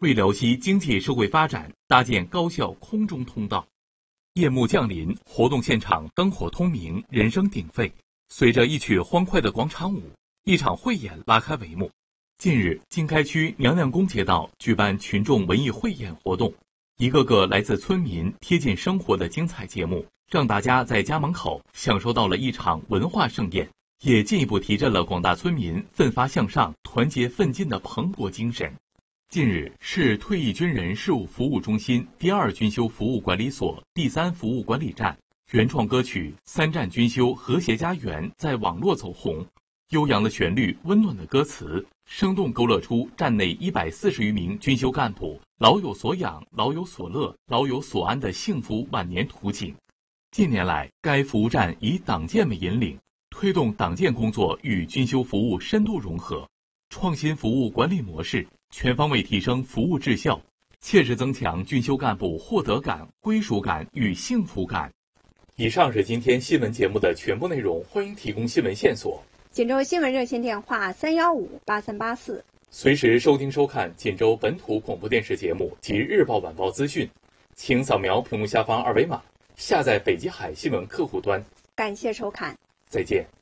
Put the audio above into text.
为辽西经济社会发展搭建高效空中通道。夜幕降临，活动现场灯火通明，人声鼎沸。随着一曲欢快的广场舞，一场汇演拉开帷幕。近日，经开区娘娘宫街道举办群众文艺汇演活动，一个个来自村民、贴近生活的精彩节目，让大家在家门口享受到了一场文化盛宴，也进一步提振了广大村民奋发向上、团结奋进的蓬勃精神。近日，市退役军人事务服务中心第2军修服务管理所第3服务管理站原创歌曲《3站军修和谐家园》在网络走红，悠扬的旋律、温暖的歌词，生动勾勒出站内140余名军修干部老有所养、老有所乐、老有所安的幸福晚年图景。近年来，该服务站以党建为引领，推动党建工作与军修服务深度融合，创新服务管理模式，全方位提升服务质效，切实增强军修干部获得感、归属感与幸福感。以上是今天新闻节目的全部内容，欢迎提供新闻线索。 锦州新闻热线电话3158384， 随时收听收看锦州本土广播电视节目及日报晚报资讯，请扫描屏幕下方2维码，下载北极海新闻客户端。 感谢收看， 再见。